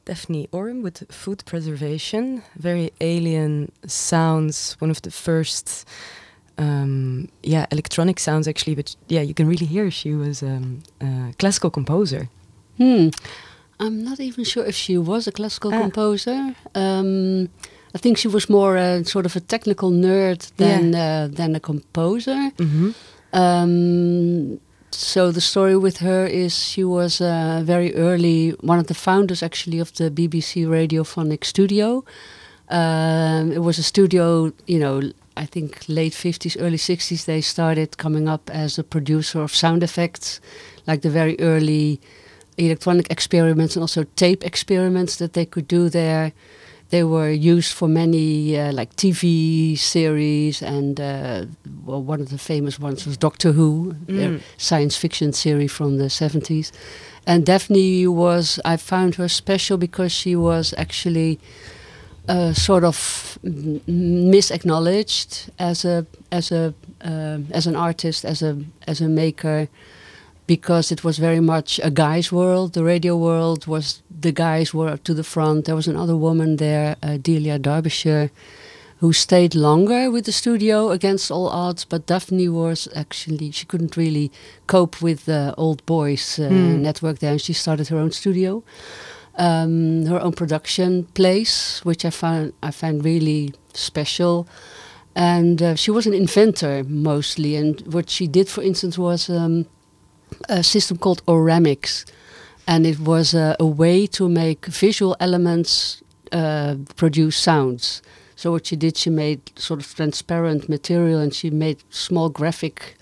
Daphne Oram with Food Preservation. Very alien sounds. One of the first, electronic sounds actually. But yeah, you can really hear she was a classical composer. I'm not even sure if she was a classical composer. I think she was more sort of a technical nerd than a composer. Mm-hmm. So the story with her is she was very early, one of the founders actually of the BBC Radiophonic Studio. It was a studio, I think late 50s, early 60s, they started coming up as a producer of sound effects, like the very early electronic experiments and also tape experiments that they could do there. They were used for many like TV series, and one of the famous ones was Doctor Who, their science fiction series from the 70s. And Daphne I found her special because she was actually sort of misacknowledged as an artist, as a maker, because it was very much a guy's world. The radio world was, the guys were to the front. There was another woman there, Delia Derbyshire, who stayed longer with the studio against all odds. But Daphne was actually, she couldn't really cope with the old boys network there, and she started her own studio, her own production place, which I found really special. And she was an inventor mostly, and what she did, for instance, was a system called Oramics, and it was a way to make visual elements produce sounds. So what she did, she made sort of transparent material, and she made small graphic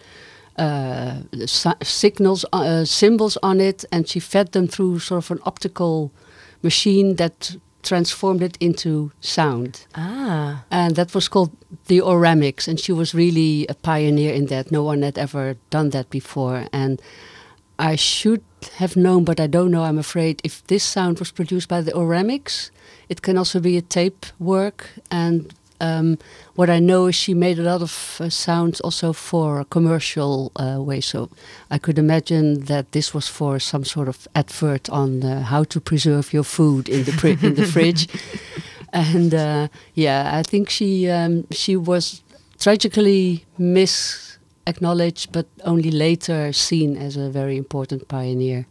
symbols on it, and she fed them through sort of an optical machine that transformed it into sound. And that was called the Oramics, and she was really a pioneer in that. No one had ever done that before, and I should have known, but I don't know, I'm afraid, if this sound was produced by the Oramics. It can also be a tape work, and what I know is she made a lot of sounds also for a commercial way, so I could imagine that this was for some sort of advert on how to preserve your food in the in the fridge. And I think she was tragically misacknowledged, but only later seen as a very important pioneer.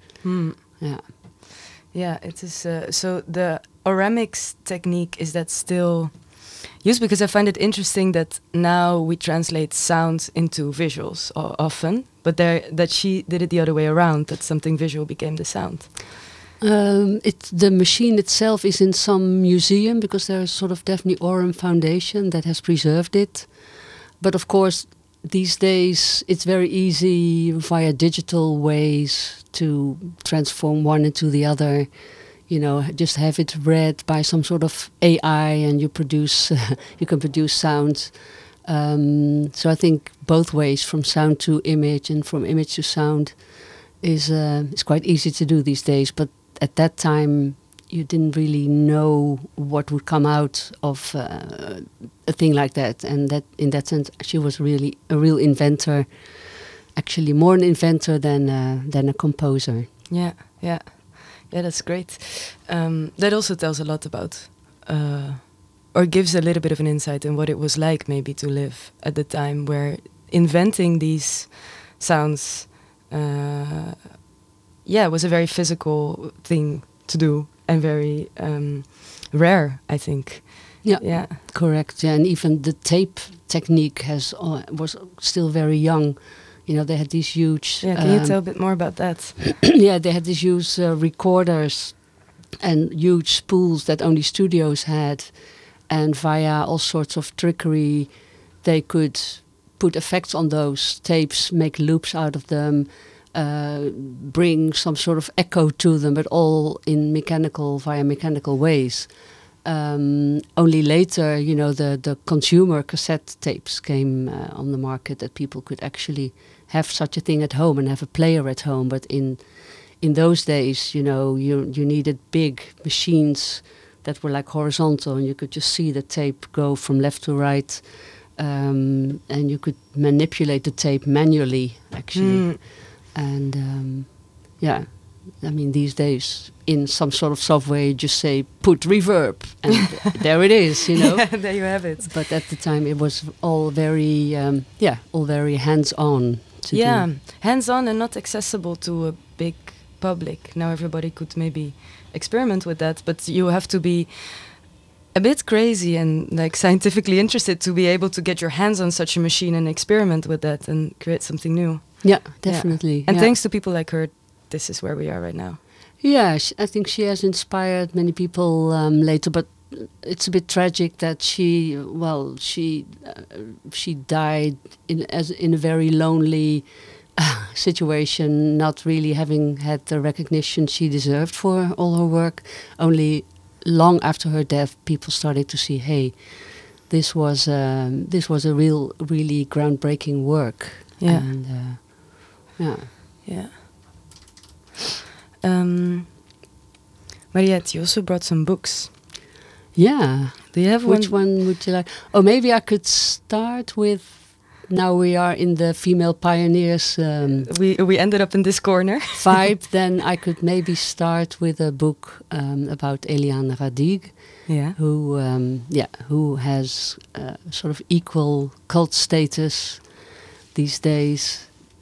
Yeah, it is. So the Oramics technique, is that still used? Because I find it interesting that now we translate sounds into visuals often, but that she did it the other way around, that something visual became the sound. The machine itself is in some museum, because there's sort of Daphne Oram Foundation that has preserved it. But of course, these days it's very easy via digital ways to transform one into the other. Just have it read by some sort of AI, and you can produce sounds. So I think both ways, from sound to image and from image to sound, is quite easy to do these days. But at that time, you didn't really know what would come out of a thing like that. And that, in that sense, she was really a real inventor. Actually, more an inventor than a composer. Yeah, that's great. That also tells a lot about, or gives a little bit of an insight in what it was like maybe to live at the time where inventing these sounds, was a very physical thing to do, and very rare, I think. Yeah, correct. Yeah, and even the tape technique was still very young. They had these huge... Yeah, can you tell a bit more about that? Yeah, they had these huge recorders and huge spools that only studios had. And via all sorts of trickery, they could put effects on those tapes, make loops out of them, bring some sort of echo to them, but all in via mechanical ways. Only later, the consumer cassette tapes came on the market, that people could actually have such a thing at home and have a player at home. But in those days, you needed big machines that were like horizontal, and you could just see the tape go from left to right, and you could manipulate the tape manually, actually. And I mean, these days in some sort of software, you just say put reverb, and there it is, you know. Yeah, there you have it. But at the time, it was all very, all very hands-on. Yeah, hands-on and not accessible to a big public. Now everybody could maybe experiment with that, but you have to be a bit crazy and like scientifically interested to be able to get your hands on such a machine and experiment with that and create something new. Yeah, definitely. Yeah. And yeah. thanks to people like her, this is where we are right now. Yeah, I think she has inspired many people later, but it's a bit tragic that she died in a very lonely situation, not really having had the recognition she deserved for all her work. Only long after her death, people started to see, hey, this was a really groundbreaking work. Yeah. And, yeah. Mariette, you also brought some books. Yeah. Do you have Which one would you like? Oh, maybe I could start with. Now we are in the female pioneers. We ended up in this corner. Vibe. Then I could maybe start with a book about Eliane Radigue. Yeah. Who has sort of equal cult status these days.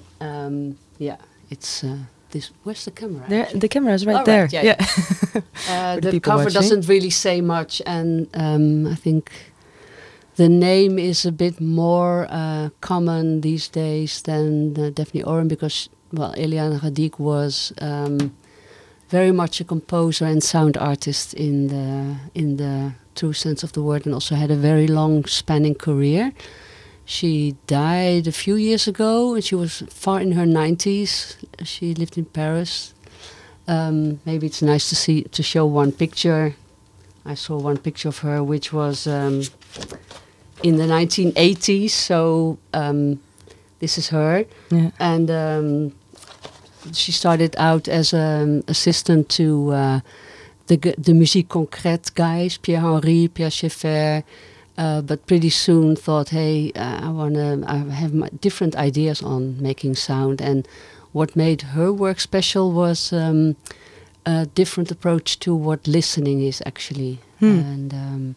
It's this. Where's the camera? There, the camera is right Oh, there. right, yeah. The cover watching. doesn't really say much, and I think the name is a bit more common these days than Daphne Oren, because Eliane Radigue was very much a composer and sound artist in the true sense of the word, and also had a very long spanning career. She died a few years ago, and she was far in her 90s. She lived in Paris. Maybe it's nice to show one picture. I saw one picture of her, which was in the 1980s. So this is her, Yeah. and she started out as an assistant to the musique concrète guys, Pierre Henry, Pierre Schaeffer. But pretty soon thought, hey, I have my different ideas on making sound. And what made her work special was a different approach to what listening is actually. And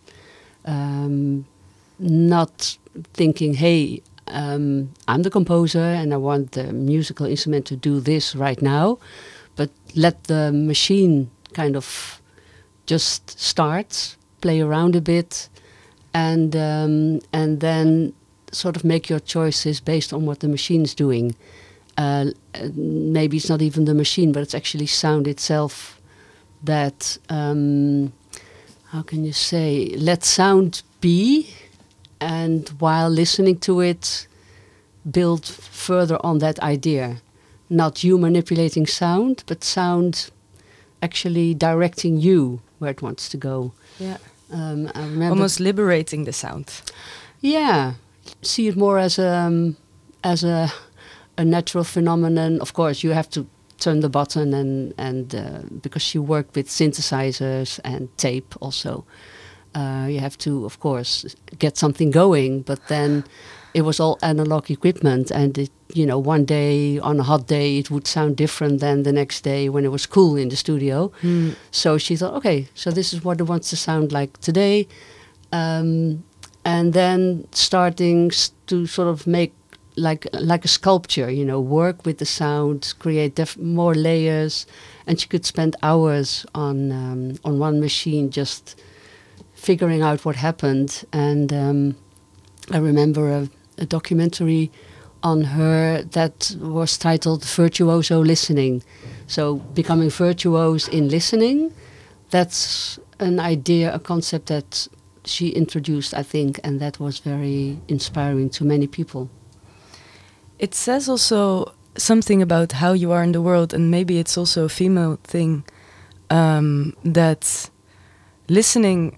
not thinking, hey, I'm the composer and I want the musical instrument to do this right now. But let the machine kind of just start, play around a bit, and then sort of make your choices based on what the machine's doing. Maybe it's not even the machine, but it's actually sound itself that, how can you say, let sound be, and while listening to it, build further on that idea. Not you manipulating sound, but sound actually directing you where it wants to go. Yeah. I remember Almost liberating the sound. Yeah, see it more as a natural phenomenon. Of course, you have to turn the button and because she worked with synthesizers and tape also, you have to, of course, get something going. But then it was all analog equipment, and it, one day on a hot day it would sound different than the next day when it was cool in the studio. So she thought, okay, so this is what it wants to sound like today, and then starting to sort of make like a sculpture, work with the sound, create more layers, and she could spend hours on one machine just figuring out what happened. And I remember a documentary on her that was titled Virtuoso Listening. So becoming virtuose in listening, that's an idea, a concept that she introduced, I think, and that was very inspiring to many people. It says also something about how you are in the world, and maybe it's also a female thing, that listening,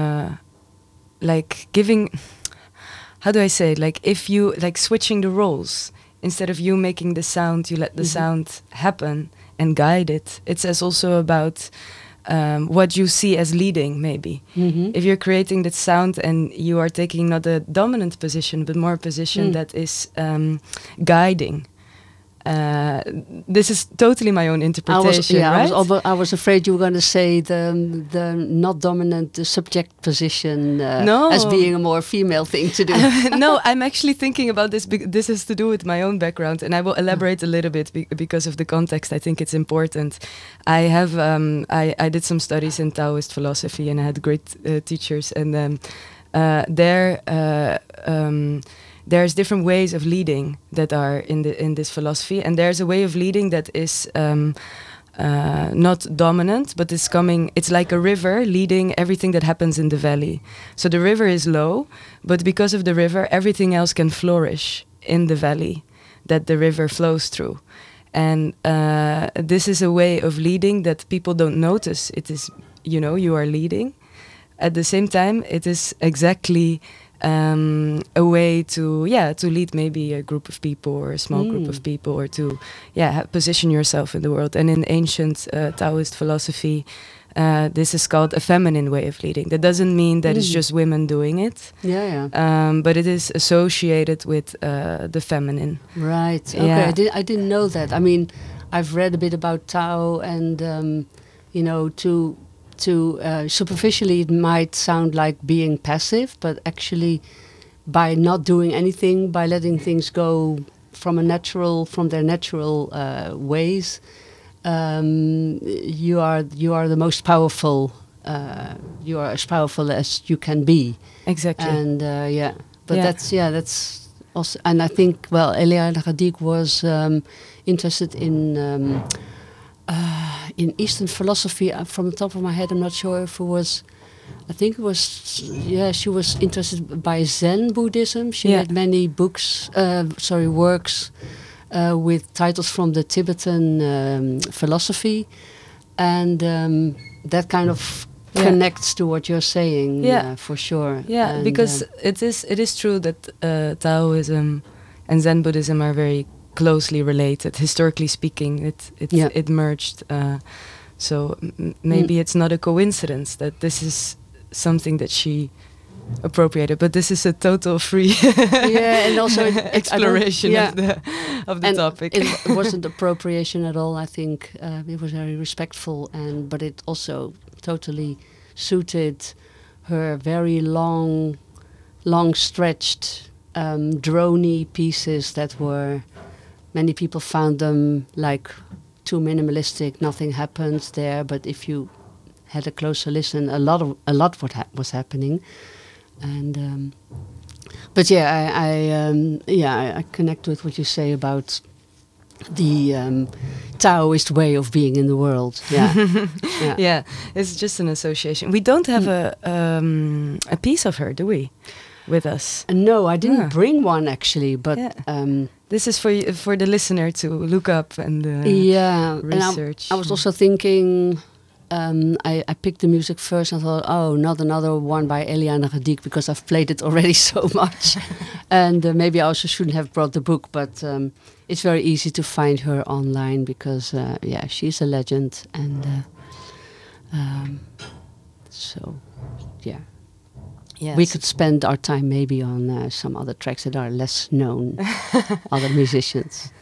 like giving... How do I say it? Like if you switching the roles, instead of you making the sound, you let the sound happen and guide it. It says also about what you see as leading, maybe. If you're creating the sound and you are taking not a dominant position, but more a position that is guiding. this is totally my own interpretation, right? I was afraid you were going to say the not dominant subject position No. as being a more female thing to do. No, I'm actually thinking about this. This has to do with my own background, and I will elaborate a little bit because of the context. I think it's important. I have I did some studies in Taoist philosophy, and I had great teachers, and there's different ways of leading that are in this philosophy, and there's a way of leading that is not dominant, but it's like a river leading everything that happens in the valley. So the river is low, but because of the river, everything else can flourish in the valley that the river flows through. And this is a way of leading that people don't notice. It is, you are leading. At the same time, it is exactly a way to lead maybe a group of people or a small group of people, or to position yourself in the world. And in ancient Taoist philosophy, this is called a feminine way of leading. That doesn't mean that it's just women doing it. But it is associated with the feminine. Right. Okay. Yeah. I didn't know that. I mean, I've read a bit about Tao, and superficially it might sound like being passive, but actually by not doing anything, by letting things go from their natural ways, you are the most powerful. You are as powerful as you can be. Exactly. And that's also. And I think Eliana Radic was interested in Eastern philosophy. From the top of my head, I'm not sure if it was. I think it was. She was interested by Zen Buddhism. She had many works with titles from the Tibetan philosophy, and that kind of connects to what you're saying. For sure. Yeah, and because it is true that Taoism and Zen Buddhism are very closely related, historically speaking. It merged, so maybe it's not a coincidence that this is something that she appropriated, but this is a total free and also exploration of the topic. It wasn't appropriation at all. I think it was very respectful, but it also totally suited her very long stretched droney pieces that were. Many people found them like too minimalistic. Nothing happens there, but if you had a closer listen, a lot was happening. And I connect with what you say about the Taoist way of being in the world. Yeah, it's just an association. We don't have a piece of her, do we, with us? No, I didn't bring one actually, but. This is for the listener to look up and research. And I was also thinking, I picked the music first and thought, oh, not another one by Eliana Radic, because I've played it already so much. And maybe I also shouldn't have brought the book, but it's very easy to find her online because, she's a legend. And Yes. We could spend our time maybe on some other tracks that are less known, other musicians.